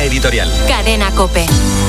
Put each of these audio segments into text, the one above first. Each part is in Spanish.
editorial. Cadena COPE.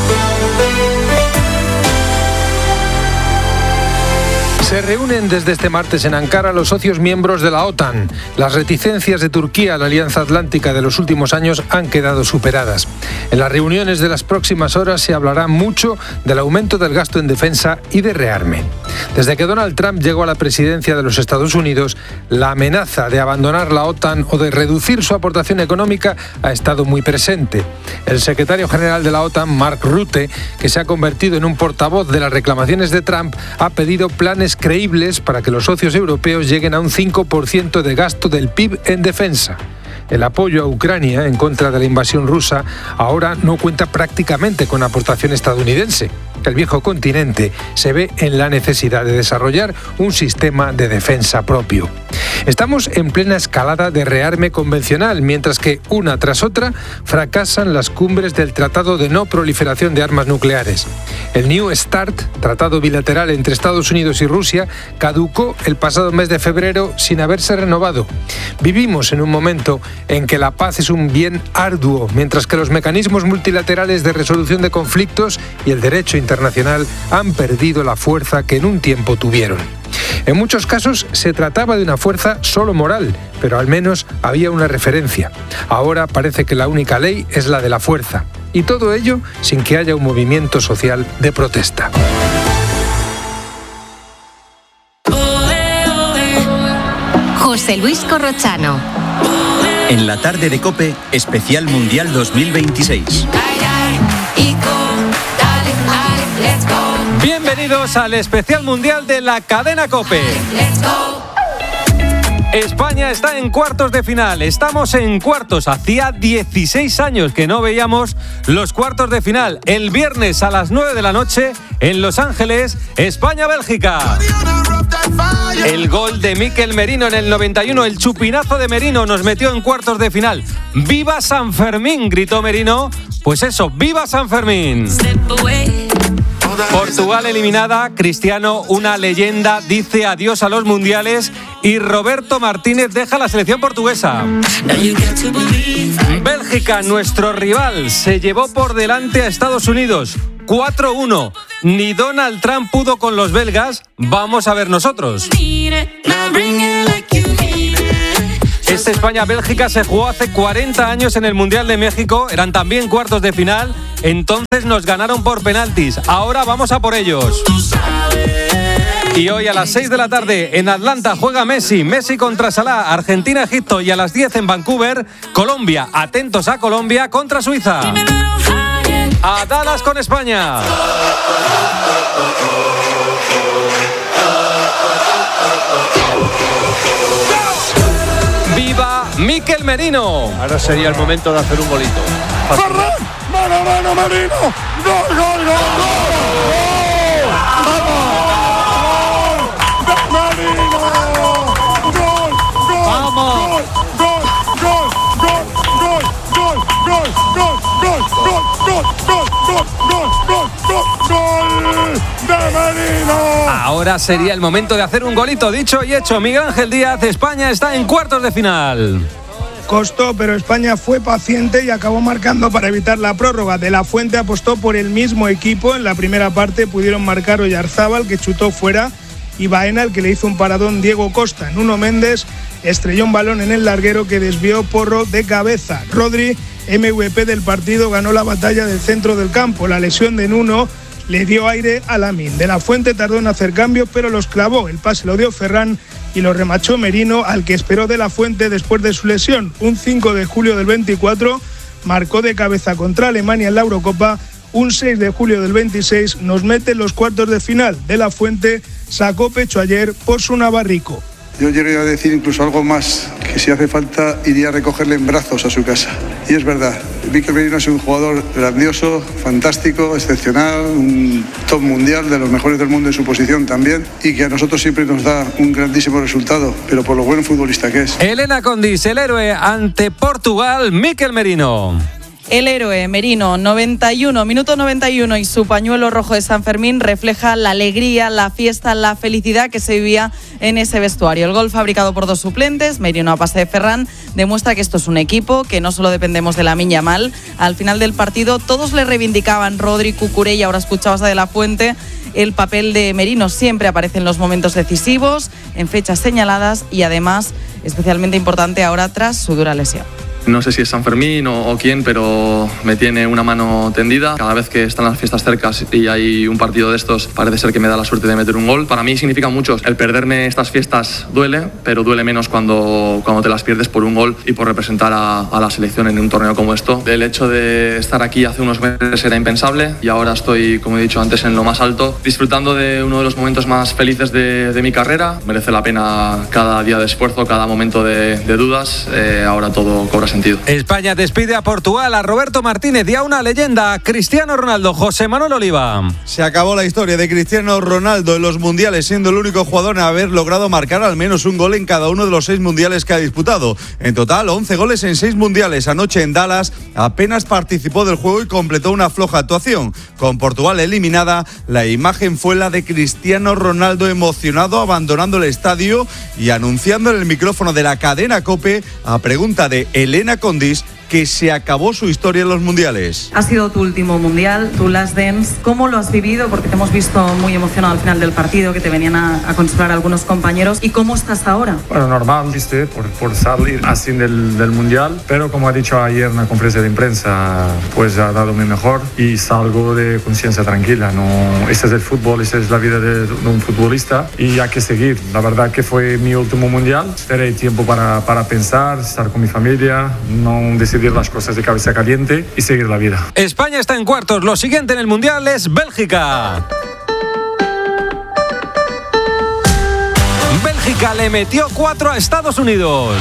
Se reúnen desde este martes en Ankara los socios miembros de la OTAN. Las reticencias de Turquía a la Alianza Atlántica de los últimos años han quedado superadas. En las reuniones de las próximas horas se hablará mucho del aumento del gasto en defensa y de rearme. Desde que Donald Trump llegó a la presidencia de los Estados Unidos, la amenaza de abandonar la OTAN o de reducir su aportación económica ha estado muy presente. El secretario general de la OTAN, Mark Rutte, que se ha convertido en un portavoz de las reclamaciones de Trump, ha pedido planes creíbles para que los socios europeos lleguen a un 5% de gasto del PIB en defensa. El apoyo a Ucrania en contra de la invasión rusa ahora no cuenta prácticamente con aportación estadounidense. El viejo continente se ve en la necesidad de desarrollar un sistema de defensa propio. Estamos en plena escalada de rearme convencional, mientras que, una tras otra, fracasan las cumbres del Tratado de No Proliferación de Armas Nucleares. El New START, tratado bilateral entre Estados Unidos y Rusia, caducó el pasado mes de febrero sin haberse renovado. Vivimos en un momento en que la paz es un bien arduo, mientras que los mecanismos multilaterales de resolución de conflictos y el derecho internacional han perdido la fuerza que en un tiempo tuvieron. En muchos casos se trataba de una fuerza solo moral, pero al menos había una referencia. Ahora parece que la única ley es la de la fuerza, y todo ello sin que haya un movimiento social de protesta. José Luis Corrochano. En la tarde de COPE, especial Mundial 2026. Bienvenidos al especial mundial de la cadena COPE. España está en cuartos de final. Estamos en cuartos. Hacía 16 años que no veíamos los cuartos de final. El viernes a las 9 de la noche en Los Ángeles, España-Bélgica. El gol de Mikel Merino en el 91, el chupinazo de Merino nos metió en cuartos de final. ¡Viva San Fermín!, gritó Merino. Pues eso, ¡viva San Fermín! Portugal eliminada, Cristiano, una leyenda, dice adiós a los mundiales y Roberto Martínez deja la selección portuguesa. Bélgica, nuestro rival, se llevó por delante a Estados Unidos, 4-1. Ni Donald Trump pudo con los belgas, vamos a ver nosotros. Este España-Bélgica se jugó hace 40 años en el Mundial de México, eran también cuartos de final, entonces nos ganaron por penaltis, ahora vamos a por ellos. Y hoy a las 6 de la tarde en Atlanta juega Messi contra Salah, Argentina-Egipto, y a las 10 en Vancouver, Colombia, atentos a Colombia contra Suiza. A Dallas con España. ¡Viva Mikel Merino! Ahora sería el momento de hacer un golito. ¡Ferran! ¡Mano, Merino! ¡Gol, gol, gol, gol! ¡Vamos! ¡Merino! ¡Gol, gol! ¡Vamos! ¡Gol, gol, gol, gol, gol, gol, gol, gol, gol, gol, gol, gol, gol, gol, gol de Merino! Ahora sería el momento de hacer un golito, dicho y hecho. Miguel Ángel Díaz, España está en cuartos de final. Costó, pero España fue paciente y acabó marcando para evitar la prórroga. De la Fuente apostó por el mismo equipo. En la primera parte pudieron marcar Oyarzábal, que chutó fuera, y Baena, el que le hizo un paradón Diego Costa. Nuno Méndez estrelló un balón en el larguero que desvió Porro de cabeza. Rodri, MVP del partido, ganó la batalla del centro del campo. La lesión de Nuno le dio aire a Lamine. De la Fuente tardó en hacer cambios, pero los clavó. El pase lo dio Ferran y lo remachó Merino, al que esperó de la Fuente después de su lesión. Un 5 de julio del 24 marcó de cabeza contra Alemania en la Eurocopa. Un 6 de julio del 26 nos mete en los cuartos de final. De la Fuente sacó pecho ayer por su navarrico. Yo llegué a decir incluso algo más, que si hace falta iría a recogerle en brazos a su casa. Y es verdad, Mikel Merino es un jugador grandioso, fantástico, excepcional, un top mundial, de los mejores del mundo en su posición también, y que a nosotros siempre nos da un grandísimo resultado, pero por lo buen futbolista que es. Elena Condis, el héroe ante Portugal, Mikel Merino. El héroe Merino, minuto 91, y su pañuelo rojo de San Fermín refleja la alegría, la fiesta, la felicidad que se vivía en ese vestuario. El gol fabricado por dos suplentes, Merino a pase de Ferran, demuestra que esto es un equipo, que no solo dependemos de Lamine Yamal. Al final del partido todos le reivindicaban, Rodri, Cucurella, ahora escuchabas a De La Fuente. El papel de Merino siempre aparece en los momentos decisivos, en fechas señaladas y además especialmente importante ahora tras su dura lesión. No sé si es San Fermín o quién, pero me tiene una mano tendida. Cada vez que están las fiestas cerca y hay un partido de estos, parece ser que me da la suerte de meter un gol. Para mí significa mucho. El perderme estas fiestas duele, pero duele menos cuando te las pierdes por un gol y por representar a la selección en un torneo como esto. El hecho de estar aquí hace unos meses era impensable y ahora estoy, como he dicho antes, en lo más alto, disfrutando de uno de los momentos más felices de mi carrera. Merece la pena cada día de esfuerzo, cada momento de dudas. Ahora todo cobra sentido. España despide a Portugal, a Roberto Martínez y a una leyenda, Cristiano Ronaldo. José Manuel Oliva. Se acabó la historia de Cristiano Ronaldo en los mundiales, siendo el único jugador en haber logrado marcar al menos un gol en cada uno de los 6 mundiales que ha disputado. En total, 11 goles en 6 mundiales. Anoche en Dallas apenas participó del juego y completó una floja actuación. Con Portugal eliminada, la imagen fue la de Cristiano Ronaldo emocionado, abandonando el estadio y anunciando en el micrófono de la cadena COPE, a pregunta de Elena Condis, que se acabó su historia en los mundiales. Ha sido tu último mundial, tu last dance. ¿Cómo lo has vivido? Porque te hemos visto muy emocionado al final del partido, que te venían a consolar algunos compañeros. ¿Y cómo estás ahora? Bueno, normal, ¿viste? Por salir así del mundial. Pero como ha dicho ayer en la conferencia de prensa, pues ha dado mi mejor y salgo de conciencia tranquila. No, este es el fútbol, esta es la vida de un futbolista y hay que seguir. La verdad que fue mi último mundial. Tener tiempo para pensar, estar con mi familia, no decidir las cosas de cabeza caliente y seguir la vida. España está en cuartos. Lo siguiente en el Mundial es Bélgica. Bélgica le metió 4 a Estados Unidos.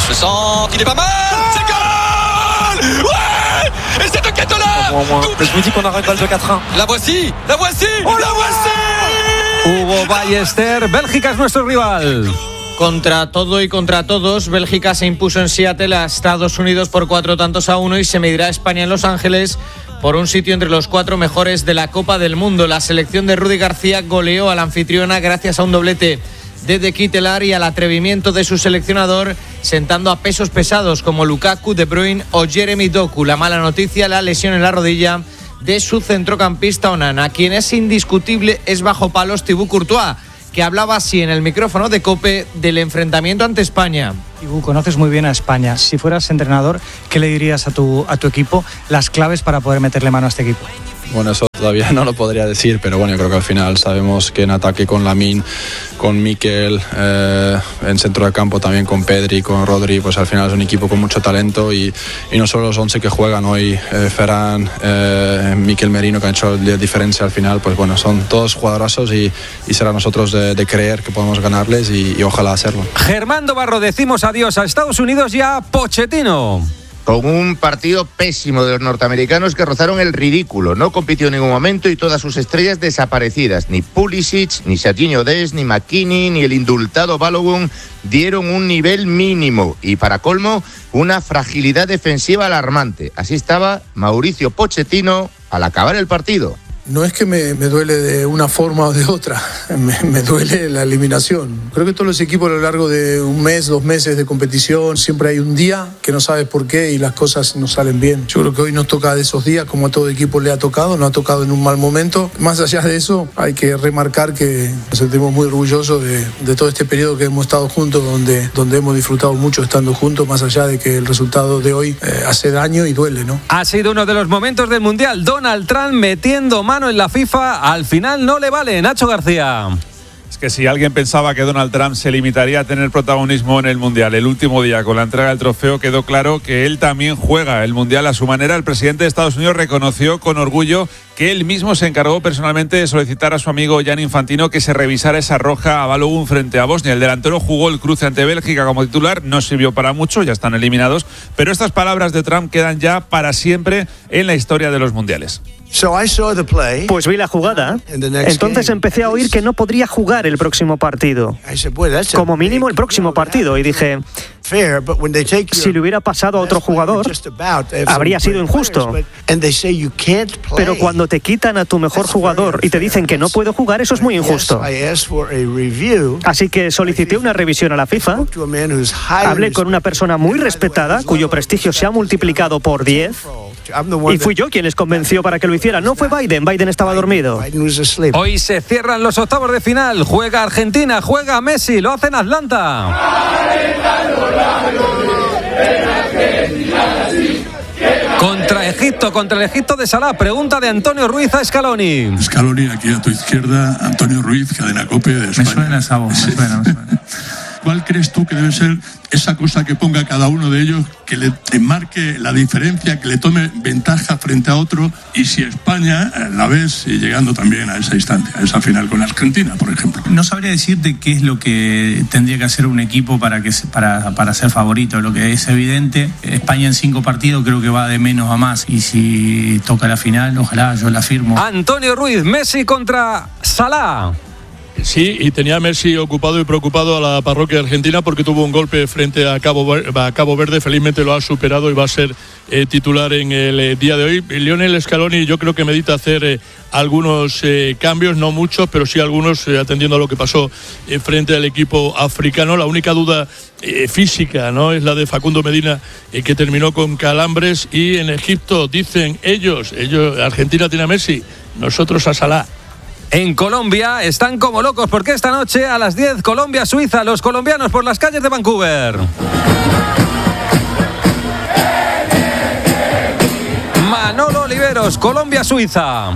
Hugo Ballester, Bélgica es nuestro rival. Contra todo y contra todos, Bélgica se impuso en Seattle a Estados Unidos por 4-1 y se medirá a España en Los Ángeles por un sitio entre los 4 mejores de la Copa del Mundo. La selección de Rudy García goleó a la anfitriona gracias a un doblete de De Ketelaere y al atrevimiento de su seleccionador, sentando a pesos pesados como Lukaku, De Bruyne o Jeremy Doku. La mala noticia, la lesión en la rodilla de su centrocampista Onana. Quien es indiscutible es bajo palos Thibaut Courtois, que hablaba así en el micrófono de COPE del enfrentamiento ante España. Thibaut, conoces muy bien a España. Si fueras entrenador, ¿qué le dirías a tu equipo las claves para poder meterle mano a este equipo? Bueno, eso todavía no lo podría decir, pero bueno, yo creo que al final sabemos que en ataque con Lamine, con Mikel, en centro de campo también con Pedri, con Rodri, pues al final es un equipo con mucho talento y no solo los 11 que juegan hoy, Ferran, Mikel Merino, que han hecho la diferencia al final, pues bueno, son todos jugadorazos y será a nosotros de creer que podemos ganarles y ojalá hacerlo. Germán Barro, decimos adiós a Estados Unidos y a Pochettino. Con un partido pésimo de los norteamericanos que rozaron el ridículo. No compitió en ningún momento y todas sus estrellas desaparecidas. Ni Pulisic, ni Serginho Dest, ni McKennie, ni el indultado Balogun dieron un nivel mínimo. Y para colmo, una fragilidad defensiva alarmante. Así estaba Mauricio Pochettino al acabar el partido. No es que me duele de una forma o de otra, me duele la eliminación. Creo que todos los equipos a lo largo de un mes, 2 meses de competición, siempre hay un día que no sabes por qué y las cosas no salen bien. Yo creo que hoy nos toca de esos días, como a todo equipo le ha tocado, nos ha tocado en un mal momento. Más allá de eso, hay que remarcar que nos sentimos muy orgullosos de todo este periodo que hemos estado juntos, donde hemos disfrutado mucho estando juntos, más allá de que el resultado de hoy hace daño y duele, ¿no? Ha sido uno de los momentos del Mundial. Donald Trump metiendo mano en la FIFA, al final no le vale. Nacho García. Es que si alguien pensaba que Donald Trump se limitaría a tener protagonismo en el Mundial el último día con la entrega del trofeo, quedó claro que él también juega el Mundial a su manera. El presidente de Estados Unidos reconoció con orgullo que él mismo se encargó personalmente de solicitar a su amigo Gianni Infantino que se revisara esa roja a Balogun frente a Bosnia. El delantero jugó el cruce ante Bélgica como titular, no sirvió para mucho, ya están eliminados, pero estas palabras de Trump quedan ya para siempre en la historia de los mundiales. Pues vi la jugada, entonces empecé a oír que no podría jugar el próximo partido, como mínimo el próximo partido, y dije, si le hubiera pasado a otro jugador, habría sido injusto. Pero cuando te quitan a tu mejor jugador y te dicen que no puedo jugar, eso es muy injusto. Así que solicité una revisión a la FIFA, hablé con una persona muy respetada, cuyo prestigio se ha multiplicado por 10, y fui yo quien les convenció para que lo hicieran. No fue Biden, Biden estaba dormido. Hoy se cierran los octavos de final. Juega Argentina, juega Messi, lo hace en Atlanta. Contra el Egipto de Salah. Pregunta de Antonio Ruiz a Scaloni. Scaloni, aquí a tu izquierda, Antonio Ruiz, Cadena COPE de España. Me suena esa voz, me suena. ¿Cuál crees tú que debe ser esa cosa que ponga cada uno de ellos, que le marque la diferencia, que le tome ventaja frente a otro? Y si España la ves llegando también a esa instancia, a esa final con Argentina, por ejemplo. No sabría decirte qué es lo que tendría que hacer un equipo para ser favorito. Lo que es evidente, España en 5 partidos creo que va de menos a más. Y si toca la final, ojalá, yo la firmo. Antonio Ruiz, Messi contra Salah. Sí, y tenía Messi ocupado y preocupado a la parroquia argentina porque tuvo un golpe frente a Cabo Verde. Felizmente lo ha superado y va a ser titular en el día de hoy. Lionel Scaloni yo creo que medita hacer algunos cambios, no muchos, pero sí algunos, atendiendo a lo que pasó frente al equipo africano. La única duda física, ¿no?, es la de Facundo Medina, que terminó con calambres. Y en Egipto dicen ellos, Argentina tiene a Messi, nosotros a Salah. En Colombia están como locos porque esta noche a las 10 Colombia-Suiza, los colombianos por las calles de Vancouver. Manolo Oliveros, Colombia-Suiza.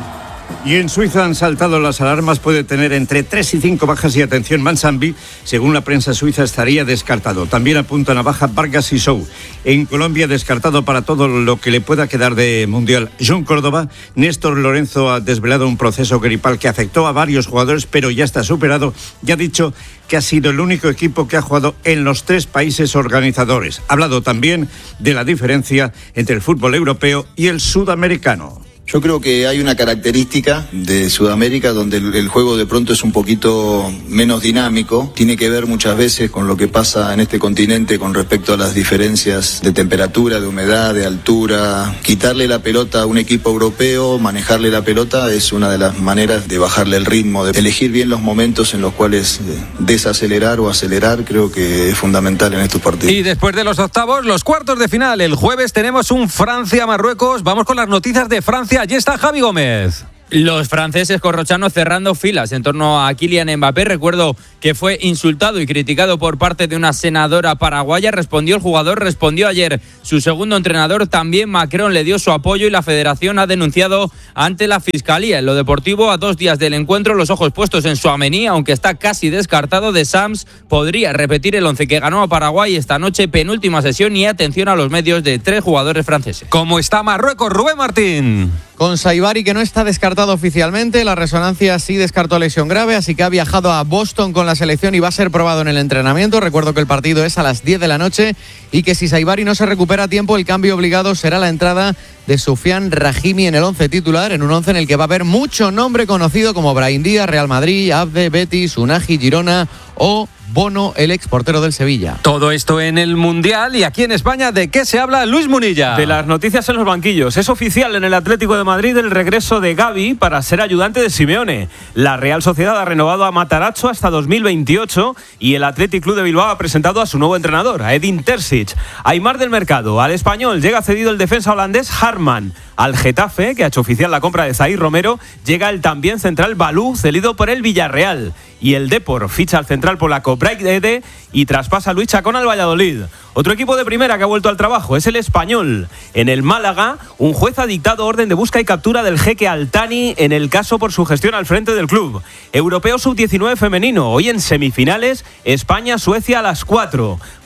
Y en Suiza han saltado las alarmas, puede tener entre 3 y 5 bajas y atención Mansambi, según la prensa suiza estaría descartado. También apuntan a baja Vargas y Sou. En Colombia descartado para todo lo que le pueda quedar de Mundial John Córdoba. Néstor Lorenzo ha desvelado un proceso gripal que afectó a varios jugadores, pero ya está superado y ha dicho que ha sido el único equipo que ha jugado en los 3 países organizadores. Ha hablado también de la diferencia entre el fútbol europeo y el sudamericano. Yo creo que hay una característica de Sudamérica donde el juego de pronto es un poquito menos dinámico. Tiene que ver muchas veces con lo que pasa en este continente con respecto a las diferencias de temperatura, de humedad, de altura. Quitarle la pelota a un equipo europeo, manejarle la pelota, es una de las maneras de bajarle el ritmo, de elegir bien los momentos en los cuales desacelerar o acelerar. Creo que es fundamental en estos partidos. Y después de los octavos, los cuartos de final. El jueves tenemos un Francia-Marruecos. Vamos con las noticias de Francia. Allí está Javi Gómez. Los franceses, Corrochano, cerrando filas en torno a Kylian Mbappé. Recuerdo que fue insultado y criticado por parte de una senadora paraguaya. Respondió el jugador, respondió ayer su segundo entrenador. También Macron le dio su apoyo y la federación ha denunciado ante la fiscalía. En lo deportivo, a 2 días del encuentro, los ojos puestos en Tchouaméni, aunque está casi descartado. De Sams podría repetir el 11 que ganó a Paraguay esta noche, penúltima sesión, y atención a los medios de 3 jugadores franceses. ¿Cómo está Marruecos, Rubén Martín? Con Saibari, que no está descartado oficialmente, la resonancia sí descartó lesión grave, así que ha viajado a Boston con la selección y va a ser probado en el entrenamiento. Recuerdo que el partido es a las 10 de la noche y que si Saibari no se recupera a tiempo, el cambio obligado será la entrada de Soufiane Rahimi en el 11 titular, en un 11 en el que va a haber mucho nombre conocido como Brahim Díaz, Real Madrid, Abde, Betis, Unagi, Girona o Bono, el ex portero del Sevilla. Todo esto en el Mundial. Y aquí en España, ¿de qué se habla, Luis Munilla? De las noticias en los banquillos. Es oficial en el Atlético de Madrid el regreso de Gavi para ser ayudante de Simeone. La Real Sociedad ha renovado a Matarazzo hasta 2028 y el Athletic Club de Bilbao ha presentado a su nuevo entrenador, a Edin Terzic. Aimar del Mercado. Al Español llega cedido el defensa holandés Harman. Al Getafe, que ha hecho oficial la compra de Zaire Romero, llega el también central Balú, cedido por el Villarreal. Y el Depor ficha al central polaco Braithwaite y traspasa a Luis Chacón al Valladolid. Otro equipo de primera que ha vuelto al trabajo es el Español. En el Málaga, un juez ha dictado orden de busca y captura del jeque Altani en el caso por su gestión al frente del club. Europeo Sub-19 femenino. Hoy en semifinales, España-Suecia a las 4.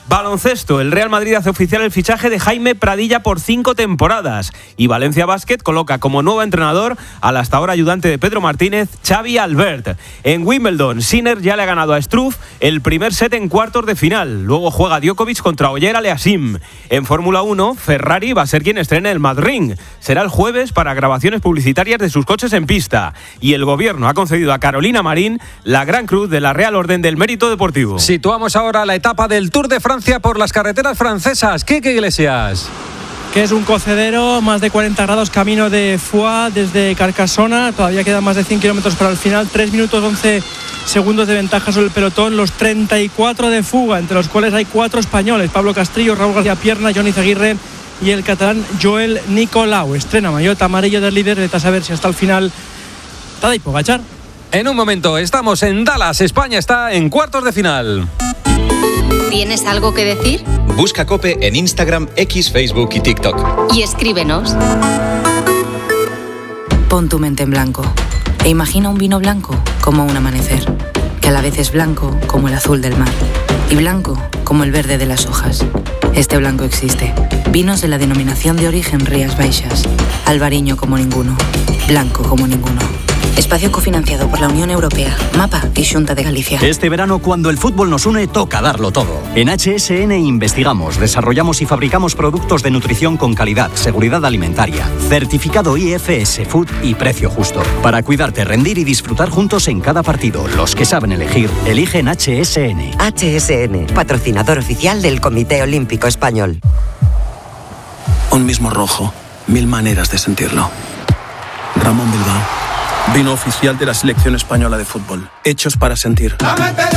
Baloncesto, el Real Madrid hace oficial el fichaje de Jaime Pradilla por 5 temporadas y Valencia Basket coloca como nuevo entrenador al hasta ahora ayudante de Pedro Martínez, Xavi Albert. En Wimbledon, Sinner ya le ha ganado a Struff el primer set en cuartos de final. Luego juega Djokovic contra Oyer Aliassime. En Fórmula 1, Ferrari va a ser quien estrene el Mad Ring. Será el jueves para grabaciones publicitarias de sus coches en pista. Y el gobierno ha concedido a Carolina Marín la Gran Cruz de la Real Orden del Mérito Deportivo. Situamos ahora la etapa del Tour de Francia por las carreteras francesas. Quique Iglesias. Que es un cocedero, más de 40 grados, camino de Foix desde Carcassona. Todavía quedan más de 100 kilómetros para el final. 3 minutos 11 segundos de ventaja sobre el pelotón. Los 34 de fuga, entre los cuales hay 4 españoles: Pablo Castrillo, Raúl García Pierna, Johnny Zaguirre y el catalán Joel Nicolau. Estrena maillot amarillo del líder. Vete a saber si hasta el final Tadej Pogačar. En un momento estamos en Dallas. España está en cuartos de final. ¿Tienes algo que decir? Busca COPE en Instagram, X, Facebook y TikTok. Y escríbenos. Pon tu mente en blanco e imagina un vino blanco como un amanecer, que a la vez es blanco como el azul del mar y blanco como el verde de las hojas. Este blanco existe. Vinos de la denominación de origen Rías Baixas. Albariño como ninguno. Blanco como ninguno. Espacio cofinanciado por la Unión Europea, MAPA y Xunta de Galicia. Este verano, cuando el fútbol nos une, toca darlo todo. En HSN investigamos, desarrollamos y fabricamos productos de nutrición con calidad, seguridad alimentaria, certificado IFS Food y precio justo. Para cuidarte, rendir y disfrutar juntos en cada partido. Los que saben elegir, eligen HSN. HSN, patrocinador oficial del Comité Olímpico Español. Un mismo rojo, 1000 maneras de sentirlo. Ramón Bilbao. Vino oficial de la selección española de fútbol. Hechos para sentir.